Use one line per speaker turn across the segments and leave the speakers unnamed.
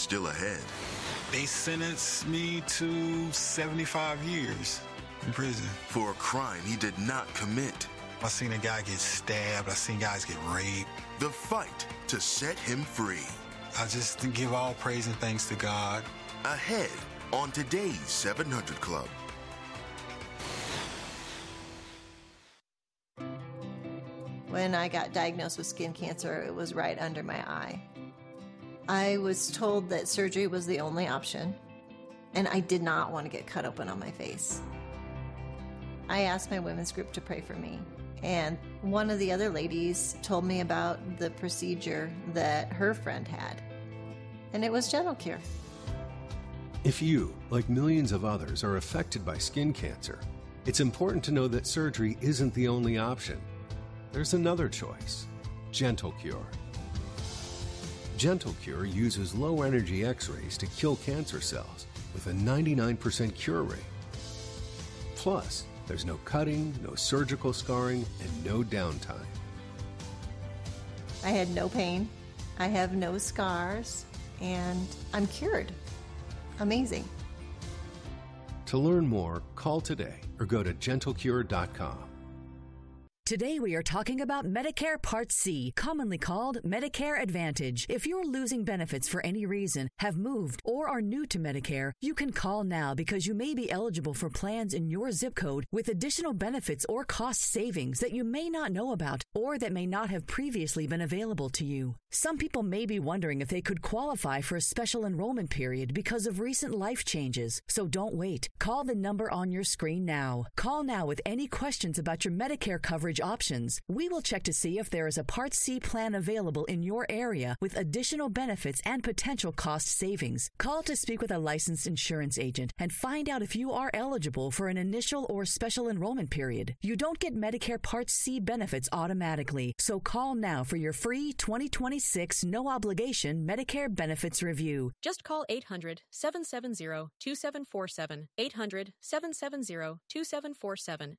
still ahead.
They sentenced me to 75 years in prison.
For a crime he did not commit.
I seen a guy get stabbed. I seen guys get raped.
The fight to set him free.
I just give all praise and thanks to God.
Ahead on today's 700 Club.
When I got diagnosed with skin cancer, it was right under my eye. I was told that surgery was the only option, and I did not want to get cut open on my face. I asked my women's group to pray for me, and one of the other ladies told me about the procedure that her friend had, and it was Gentle Cure.
If you, like millions of others, are affected by skin cancer, it's important to know that surgery isn't the only option. There's another choice, Gentle Cure. Gentle Cure uses low-energy X-rays to kill cancer cells with a 99% cure rate. Plus, there's no cutting, no surgical scarring, and no downtime.
I had no pain, I have no scars, and I'm cured. Amazing.
To learn more, call today or go to gentlecure.com.
Today we are talking about Medicare Part C, commonly called Medicare Advantage. If you're losing benefits for any reason, have moved, or are new to Medicare, you can call now because you may be eligible for plans in your zip code with additional benefits or cost savings that you may not know about or that may not have previously been available to you. Some people may be wondering if they could qualify for a special enrollment period because of recent life changes. So don't wait. Call the number on your screen now. Call now with any questions about your Medicare coverage options. We will check to see if there is a Part C plan available in your area with additional benefits and potential cost savings. Call to speak with a licensed insurance agent and find out if you are eligible for an initial or special enrollment period. You don't get Medicare Part C benefits automatically, so call now for your free 2026 no-obligation Medicare benefits review.
Just call 800-770-2747, 800-770-2747.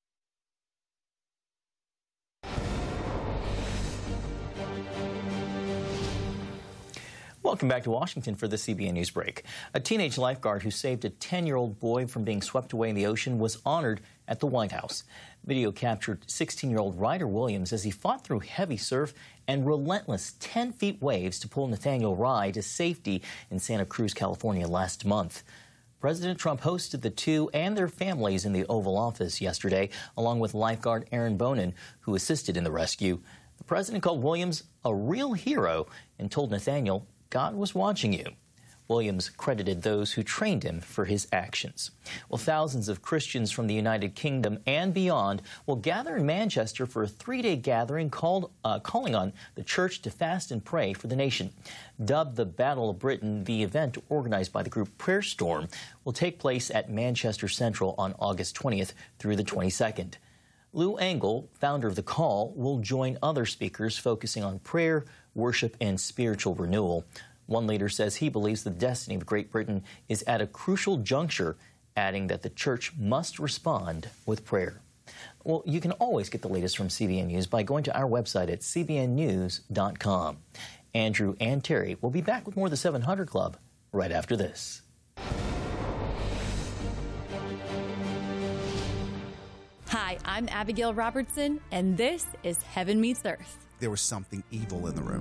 Welcome back to Washington for the CBN News Break. A teenage lifeguard who saved a 10-year-old boy from being swept away in the ocean was honored at the White House. Video captured 16-year-old Ryder Williams as he fought through heavy surf and relentless 10-feet waves to pull Nathaniel Rye to safety in Santa Cruz, California last month. President Trump hosted the two and their families in the Oval Office yesterday, along with lifeguard Aaron Bonin, who assisted in the rescue. The president called Williams a real hero and told Nathaniel God was watching you. Williams credited those who trained him for his actions. Well, thousands of Christians from the United Kingdom and beyond will gather in Manchester for a three-day gathering calling on the church to fast and pray for the nation. Dubbed the Battle of Britain, the event organized by the group Prayer Storm will take place at Manchester Central on August 20th through the 22nd. Lou Engle, founder of The Call, will join other speakers focusing on prayer, worship, and spiritual renewal. One leader says he believes the destiny of Great Britain is at a crucial juncture, adding that the church must respond with prayer. Well, you can always get the latest from CBN News by going to our website at cbnnews.com. Andrew and Terry will be back with more of the 700 Club right after this.
Hi, I'm Abigail Robertson, and this is Heaven Meets Earth.
There was something evil in the room.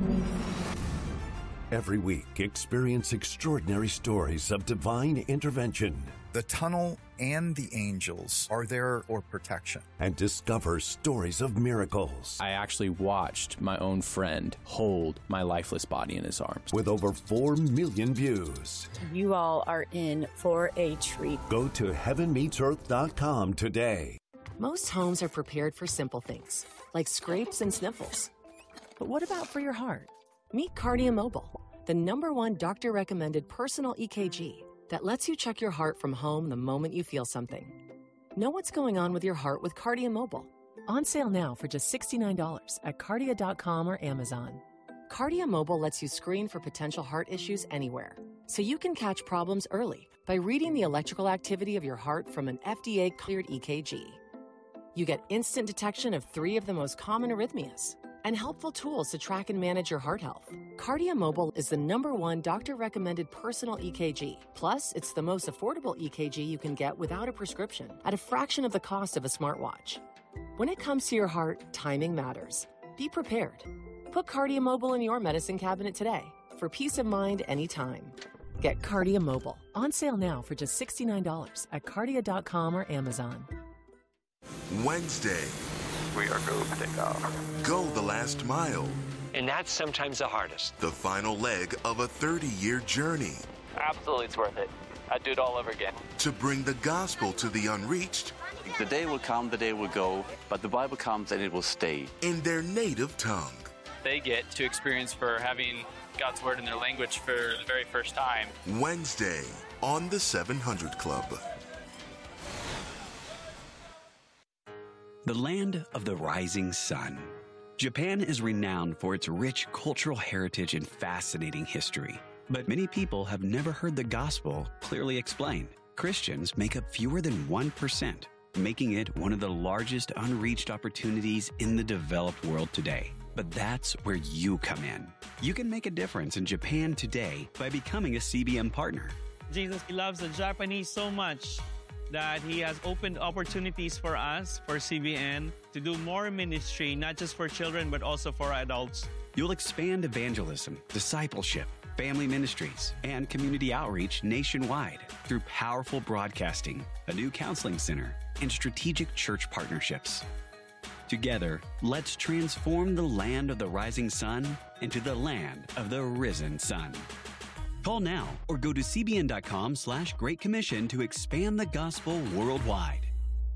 Every week, experience extraordinary stories of divine intervention.
The tunnel and the angels are there for protection.
And discover stories of miracles.
I actually watched my own friend hold my lifeless body in his arms.
With over 4 million views.
You all are in for a treat.
Go to heavenmeetsearth.com today.
Most homes are prepared for simple things, like scrapes and sniffles. But what about for your heart? Meet Cardia Mobile, the #1 doctor-recommended personal EKG that lets you check your heart from home the moment you feel something. Know what's going on with your heart with Cardia Mobile. On sale now for just $69 at Cardia.com or Amazon. Cardia Mobile lets you screen for potential heart issues anywhere, so you can catch problems early by reading the electrical activity of your heart from an FDA-cleared EKG. You get instant detection of 3 of the most common arrhythmias, and helpful tools to track and manage your heart health. Kardia Mobile is the #1 doctor-recommended personal EKG. Plus, it's the most affordable EKG you can get without a prescription at a fraction of the cost of a smartwatch. When it comes to your heart, timing matters. Be prepared. Put Kardia Mobile in your medicine cabinet today for peace of mind anytime. Get Kardia Mobile. On sale now for just $69 at Kardia.com or Amazon.
Wednesday.
We are going to take off.
Go the last mile.
And that's sometimes the hardest.
The final leg of a 30-year journey.
Absolutely, it's worth it. I'd do it all over again.
To bring the gospel to the unreached.
The day will come, the day will go, but the Bible comes and it will stay.
In their native tongue.
They get to experience for having God's Word in their language for the very first time.
Wednesday on the 700 Club.
The land of the rising sun. Japan is renowned for its rich cultural heritage and fascinating history. But many people have never heard the gospel clearly explained. Christians make up fewer than 1%, making it one of the largest unreached opportunities in the developed world today. But that's where you come in. You can make a difference in Japan today by becoming a CBN partner.
Jesus loves the Japanese so much that he has opened opportunities for us, for CBN, to do more ministry, not just for children, but also for adults.
You'll expand evangelism, discipleship, family ministries, and community outreach nationwide through powerful broadcasting, a new counseling center, and strategic church partnerships. Together, let's transform the land of the rising sun into the land of the risen sun. Call now or go to cbn.com/Great Commission to expand the gospel worldwide.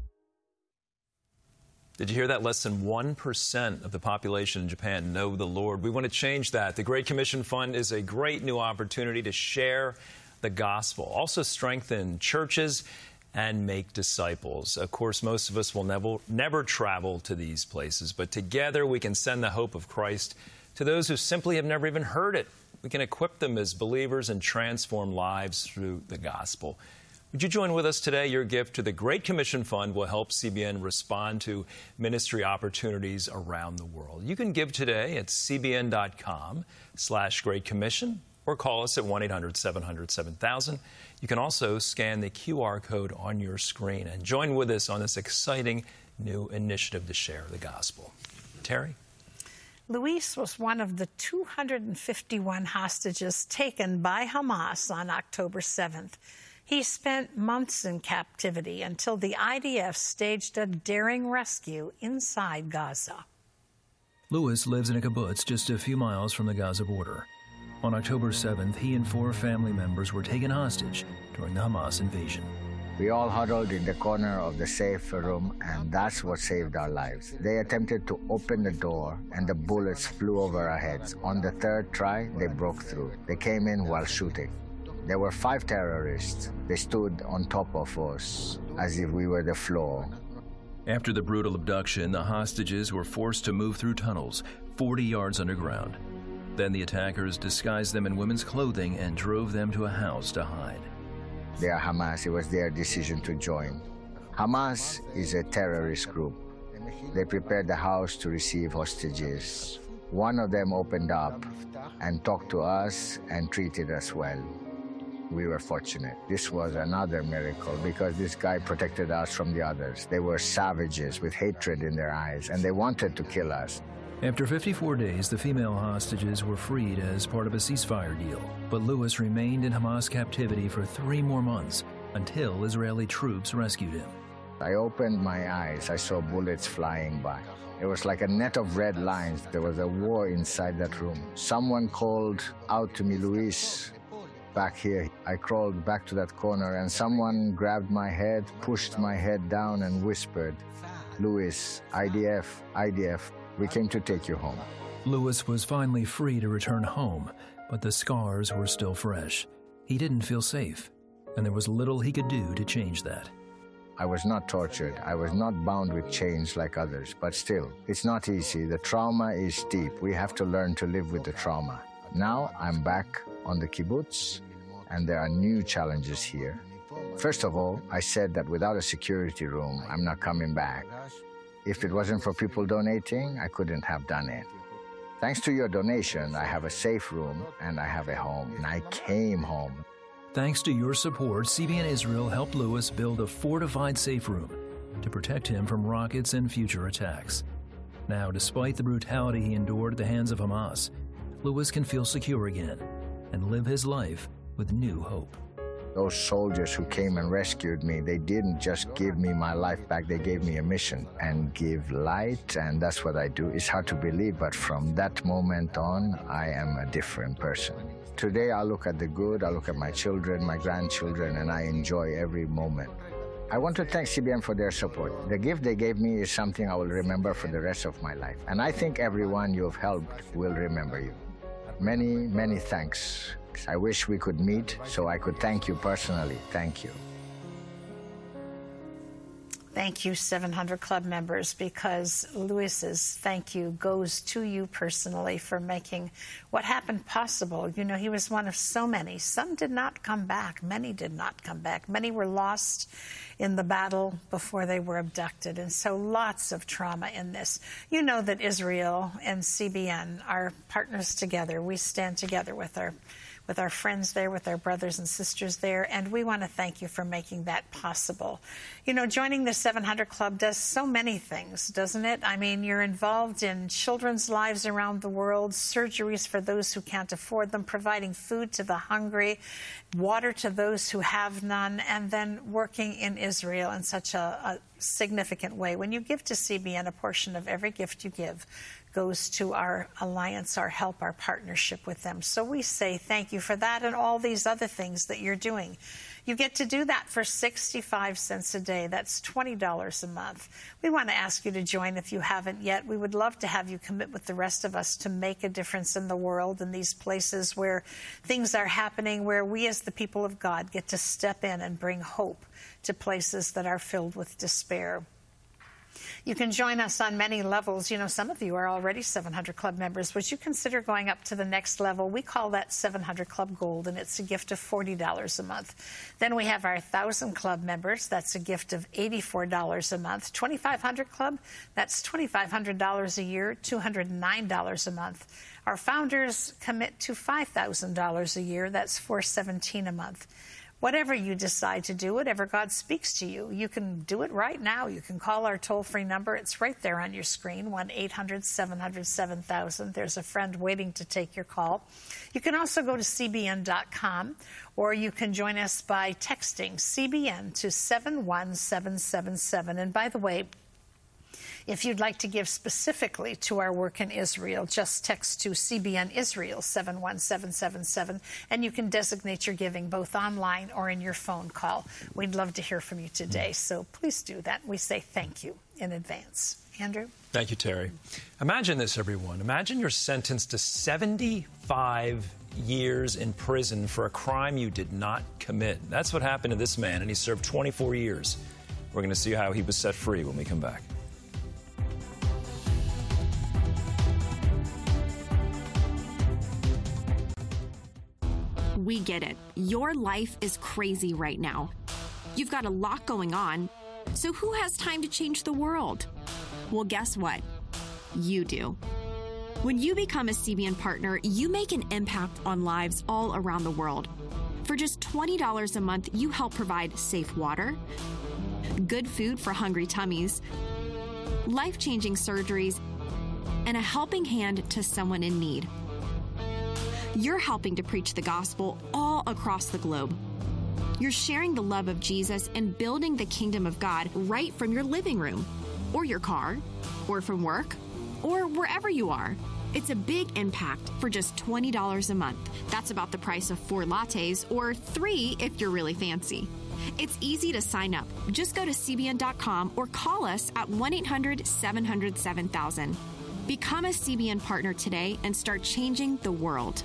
Did you hear that? Less than 1% of the population in Japan know the Lord. We want to change that. The Great Commission Fund is a great new opportunity to share the gospel, also strengthen churches and make disciples. Of course, most of us will never travel to these places, but together we can send the hope of Christ to those who simply have never even heard it. We can equip them as believers and transform lives through the gospel. Would you join with us today? Your gift to the Great Commission Fund will help CBN respond to ministry opportunities around the world. You can give today at cbn.com/Great Commission or call us at 1-800-700-7000. You can also scan the QR code on your screen and join with us on this exciting new initiative to share the gospel. Terry?
Luis was one of the 251 hostages taken by Hamas on October 7th. He spent months in captivity until the IDF staged a daring rescue inside Gaza.
Luis lives in a kibbutz just a few miles from the Gaza border. On October 7th, he and 4 family members were taken hostage during the Hamas invasion.
We all huddled in the corner of the safe room, and that's what saved our lives. They attempted to open the door, and the bullets flew over our heads. On the 3rd try, they broke through. They came in while shooting. There were 5 terrorists. They stood on top of us as if we were the floor.
After the brutal abduction, the hostages were forced to move through tunnels 40 yards underground. Then the attackers disguised them in women's clothing and drove them to a house to hide.
They are Hamas. It was their decision to join. Hamas is a terrorist group. They prepared the house to receive hostages. One of them opened up and talked to us and treated us well. We were fortunate. This was another miracle because this guy protected us from the others. They were savages with hatred in their eyes, and they wanted to kill us.
After 54 days, the female hostages were freed as part of a ceasefire deal. But Luis remained in Hamas captivity for 3 more months until Israeli troops rescued him.
I opened my eyes. I saw bullets flying by. It was like a net of red lines. There was a war inside that room. Someone called out to me, "Luis, back here." I crawled back to that corner, and someone grabbed my head, pushed my head down, and whispered, "Luis, IDF, IDF. We came to take you home."
Luis was finally free to return home, but the scars were still fresh. He didn't feel safe, and there was little he could do to change that.
I was not tortured. I was not bound with chains like others, but still, it's not easy. The trauma is deep. We have to learn to live with the trauma. Now I'm back on the kibbutz, and there are new challenges here. First of all, I said that without a security room, I'm not coming back. If it wasn't for people donating, I couldn't have done it. Thanks to your donation, I have a safe room and I have a home. And I came home.
Thanks to your support, CBN Israel helped Louis build a fortified safe room to protect him from rockets and future attacks. Now, despite the brutality he endured at the hands of Hamas, Louis can feel secure again and live his life with new hope.
Those soldiers who came and rescued me, they didn't just give me my life back, they gave me a mission and give light, and that's what I do. It's hard to believe, but from that moment on, I am a different person. Today, I look at the good, I look at my children, my grandchildren, and I enjoy every moment. I want to thank CBN for their support. The gift they gave me is something I will remember for the rest of my life. And I think everyone you've helped will remember you. Many, many thanks. I wish we could meet so I could thank you personally. Thank you.
Thank you, 700 Club members, because Louis's thank you goes to you personally for making what happened possible. You know, he was one of so many. Some did not come back. Many did not come back. Many were lost in the battle before they were abducted. And so lots of trauma in this. You know that Israel and CBN are partners together. We stand together with our friends there, with our brothers and sisters there, and we want to thank you for making that possible. You know, joining the 700 Club does so many things, doesn't it? I mean, you're involved in children's lives around the world, surgeries for those who can't afford them, providing food to the hungry, water to those who have none, and then working in Israel in such a significant way. When you give to CBN, a portion of every gift you give goes to our alliance, our help, our partnership with them. So we say thank you for that and all these other things that you're doing. You get to do that for 65 cents a day. That's $20 a month. We want to ask you to join if you haven't yet. We would love to have you commit with the rest of us to make a difference in the world, in these places where things are happening, where we as the people of God get to step in and bring hope to places that are filled with despair. You can join us on many levels. You know, some of you are already 700 Club members. Would you consider going up to the next level? We call that 700 Club Gold, and it's a gift of $40 a month. Then we have our 1,000 Club members. That's a gift of $84 a month. 2,500 Club, that's $2,500 a year, $209 a month. Our founders commit to $5,000 a year. That's $417 a month. Whatever you decide to do, whatever God speaks to you, you can do it right now. You can call our toll-free number. It's right there on your screen, 1-800-700-7000. There's a friend waiting to take your call. You can also go to cbn.com, or you can join us by texting CBN to 71777. And by the way, if you'd like to give specifically to our work in Israel, just text to CBN Israel 71777, and you can designate your giving both online or in your phone call. We'd love to hear from you today, so please do that. We say thank you in advance. Andrew?
Thank you, Terry. Imagine this, everyone. Imagine you're sentenced to 75 years in prison for a crime you did not commit. That's what happened to this man, and he served 24 years. We're going to see how he was set free when we come back.
We get it. Your life is crazy right now. You've got a lot going on. So who has time to change the world? Well, guess what? You do. When you become a CBN partner, you make an impact on lives all around the world. For just $20 a month, you help provide safe water, good food for hungry tummies, life-changing surgeries, and a helping hand to someone in need. You're helping to preach the gospel all across the globe. You're sharing the love of Jesus and building the kingdom of God right from your living room, or your car, or from work, or wherever you are. It's a big impact for just $20 a month. That's about the price of 4 lattes, or 3 if you're really fancy. It's easy to sign up. Just go to CBN.com or call us at 1-800-700-7000. Become a CBN partner today and start changing the world.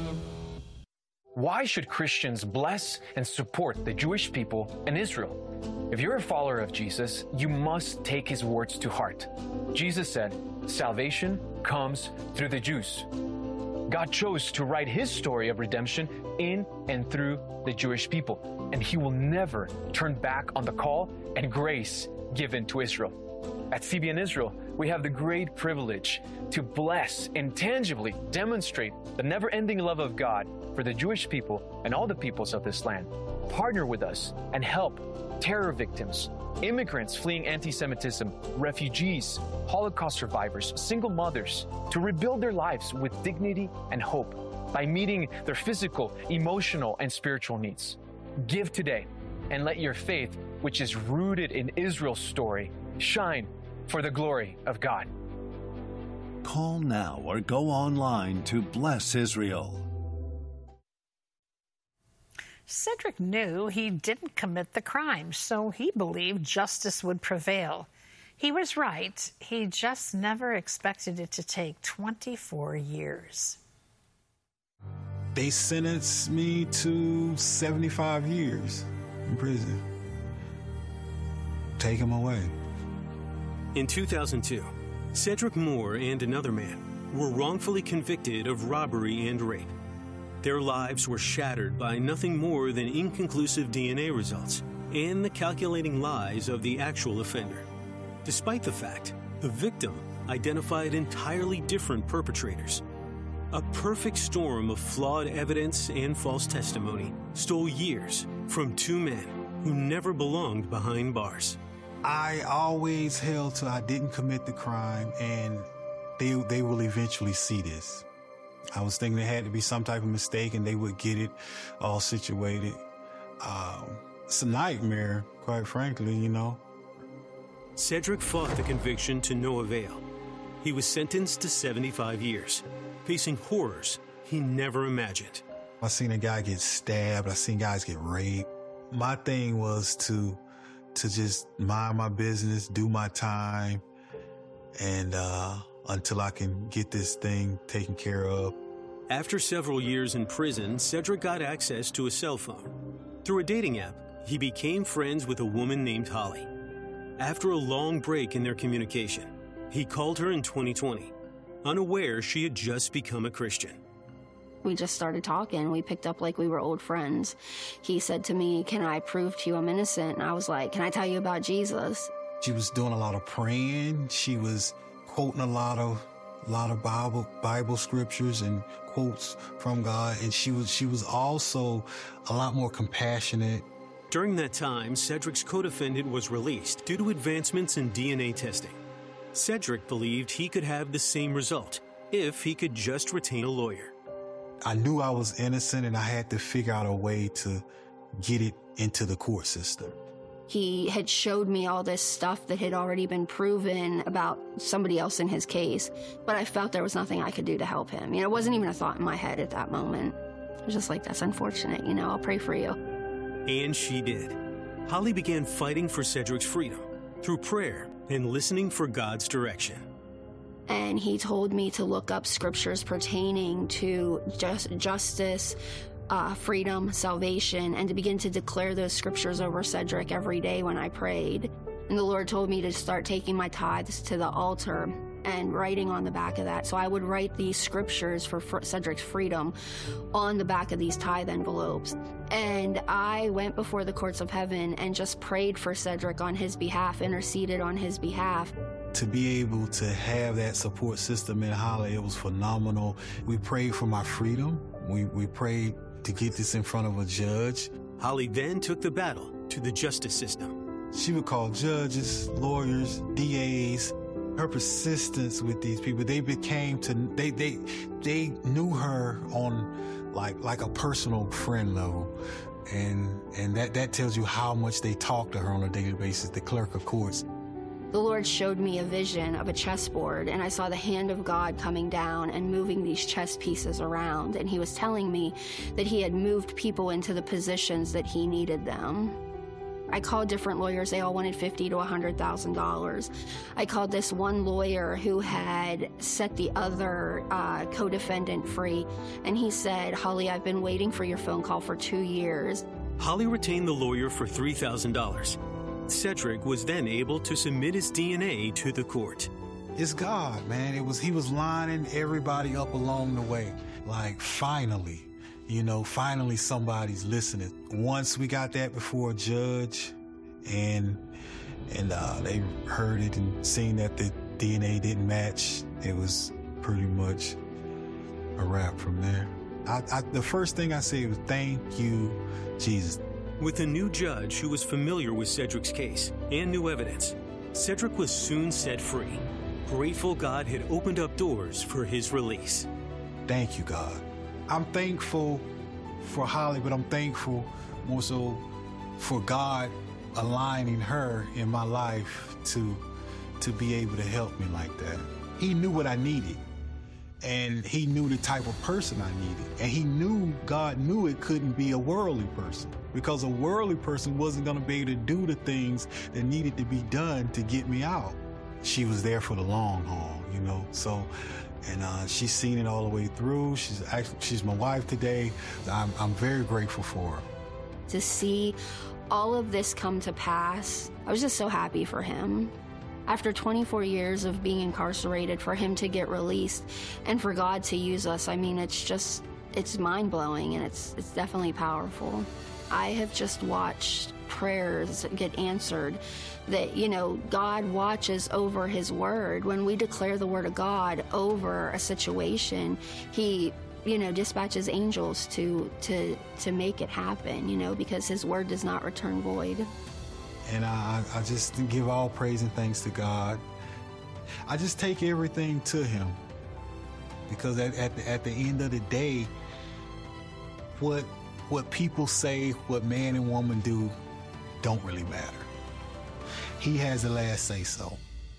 Why should Christians bless and support the Jewish people in Israel? If you're a follower of Jesus, you must take his words to heart. Jesus said, "Salvation comes through the Jews." God chose to write his story of redemption in and through the Jewish people, and he will never turn back on the call and grace given to Israel. At CBN Israel, we have the great privilege to bless and tangibly demonstrate the never-ending love of God for the Jewish people and all the peoples of this land. Partner with us and help terror victims, immigrants fleeing anti-Semitism, refugees, Holocaust survivors, single mothers, to rebuild their lives with dignity and hope by meeting their physical, emotional, and spiritual needs. Give today and let your faith, which is rooted in Israel's story, shine for the glory of God.
Call now or go online to Bless Israel.
Cedric knew he didn't commit the crime, so he believed justice would prevail. He was right. He just never expected it to take 24 years.
They sentenced me to 75 years in prison. Take him away.
In 2002, Cedric Moore and another man were wrongfully convicted of robbery and rape. Their lives were shattered by nothing more than inconclusive DNA results and the calculating lies of the actual offender. Despite the fact, the victim identified entirely different perpetrators. A perfect storm of flawed evidence and false testimony stole years from two men who never belonged behind bars.
I always held to I didn't commit the crime, and they will eventually see this. I was thinking there had to be some type of mistake and they would get it all situated. It's a nightmare, quite frankly, you know.
Cedric fought the conviction to no avail. He was sentenced to 75 years, facing horrors he never imagined.
I seen a guy get stabbed. I seen guys get raped. My thing was to just mind my business, do my time, and until I can get this thing taken care of.
After several years in prison, Cedric got access to a cell phone. Through a dating app, he became friends with a woman named Holly. After a long break in their communication, he called her in 2020, unaware she had just become a Christian.
We just started talking. We picked up like we were old friends. He said to me, "Can I prove to you I'm innocent?" And I was like, "Can I tell you about Jesus?"
She was doing a lot of praying. She was quoting a lot of Bible scriptures and quotes from God, and she was also a lot more compassionate.
During that time, Cedric's co-defendant was released due to advancements in DNA testing. Cedric believed he could have the same result if he could just retain a lawyer.
I knew I was innocent, and I had to figure out a way to get it into the court system.
He had showed me all this stuff that had already been proven about somebody else in his case, but I felt there was nothing I could do to help him. You know, it wasn't even a thought in my head at that moment. I was just like, that's unfortunate, you know, I'll pray for you.
And she did. Holly began fighting for Cedric's freedom through prayer and listening for God's direction.
And he told me to look up scriptures pertaining to justice, freedom, salvation, and to begin to declare those scriptures over Cedric every day when I prayed. And the Lord told me to start taking my tithes to the altar and writing on the back of that. So I would write these scriptures for Cedric's freedom on the back of these tithe envelopes. And I went before the courts of heaven and just prayed for Cedric on his behalf, interceded on his behalf.
To be able to have that support system in Holly, it was phenomenal. We prayed for my freedom. We prayed to get this in front of a judge.
Holly then took the battle to the justice system.
She would call judges, lawyers, DAs. Her persistence with these people, they knew her on like a personal friend level. And that tells you how much they talk to her on a daily basis, the clerk of courts.
The Lord showed me a vision of a chessboard, and I saw the hand of God coming down and moving these chess pieces around. And he was telling me that he had moved people into the positions that he needed them. I called different lawyers. They all wanted $50,000 to $100,000. I called this one lawyer who had set the other co-defendant free, and he said, "Holly, I've been waiting for your phone call for 2 years."
Holly retained the lawyer for $3,000. Cedric was then able to submit his DNA to the court.
It's God, man. He was lining everybody up along the way. Like, finally. Finally somebody's listening. Once we got that before a judge, and they heard it and seen that the DNA didn't match, it was pretty much a wrap from there. The first thing I said was, thank you, Jesus.
With a new judge who was familiar with Cedric's case and new evidence, Cedric was soon set free, grateful God had opened up doors for his release.
Thank you, God. I'm thankful for Holly, but I'm thankful more so for God aligning her in my life to be able to help me like that. He knew what I needed, and he knew the type of person I needed. And he knew, God knew it couldn't be a worldly person, because a worldly person wasn't gonna be able to do the things that needed to be done to get me out. She was there for the long haul, you know, so, and she's seen it all the way through. She's my wife today. I'm very grateful for her.
To see all of this come to pass, I was just so happy for him. After 24 years of being incarcerated, for him to get released and for God to use us, I mean, it's mind-blowing, and it's definitely powerful. I have just watched prayers get answered, that, you know, God watches over his word. When we declare the word of God over a situation, he, you know, dispatches angels to make it happen, you know, because his word does not return void.
And I just give all praise and thanks to God. I just take everything to him, because at the end of the day, what people say, what man and woman do, don't really matter. He has the last say so.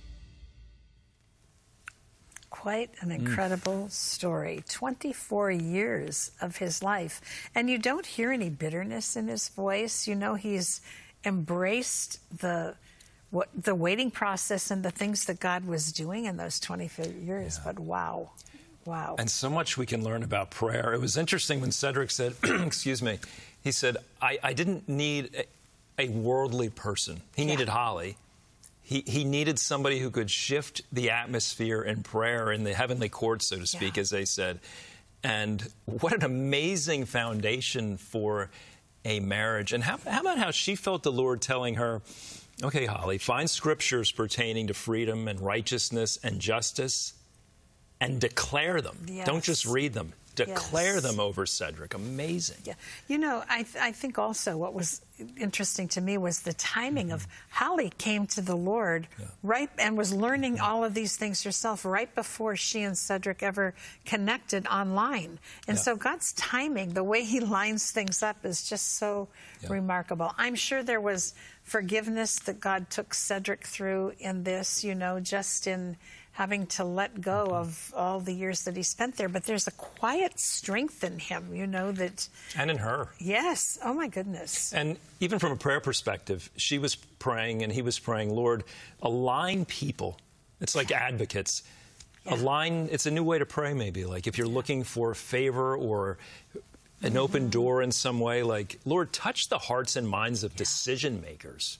Quite an incredible story. 24 years of his life. And you don't hear any bitterness in his voice. You know, he's embraced the waiting process and the things that God was doing in those 24 years. Yeah. But wow.
And so much we can learn about prayer. It was interesting when Cedric said, excuse me, he said, I didn't need a worldly person. He needed Holly. He needed somebody who could shift the atmosphere in prayer in the heavenly court, so to speak, as they said. And what an amazing foundation for a marriage. And how about how she felt the Lord telling her, okay, Holly, find scriptures pertaining to freedom and righteousness and justice and declare them. Yes. Don't just read them. Declare them over Cedric. Amazing.
Yeah. You know, I think also what was interesting to me was the timing of Holly came to the Lord right and was learning all of these things herself right before she and Cedric ever connected online. And so God's timing, the way he lines things up, is just so remarkable. I'm sure there was forgiveness that God took Cedric through in this, you know, just in having to let go of all the years that he spent there. But there's a quiet strength in him, you know, that...
And in her.
Yes. Oh, my goodness.
And even from a prayer perspective, she was praying and he was praying, Lord, align people. It's like advocates. Align, it's a new way to pray maybe. Like if you're looking for favor or an open door in some way, like, Lord, touch the hearts and minds of decision makers.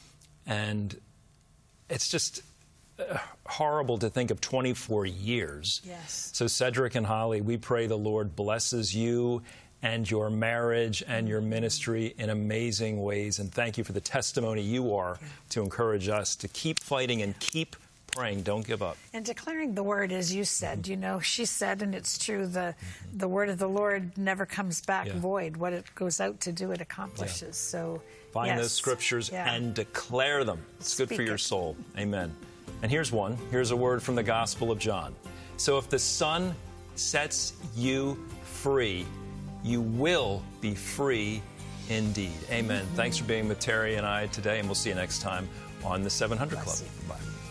And it's just... horrible to think of 24 years.
Yes.
So Cedric and Holly, we pray the Lord blesses you and your marriage and your ministry in amazing ways. And thank you for the testimony you are to encourage us to keep fighting and keep praying. Don't give up.
And declaring the word, as you said, you know, she said, and it's true, the word of the Lord never comes back void. What it goes out to do, it accomplishes. So
find those scriptures and declare them. It's good for your soul. Amen. And here's one. Here's a word from the Gospel of John. So if the Son sets you free, you will be free indeed. Amen. Thanks for being with Terry and I today, and we'll see you next time on the 700 Club. Bye.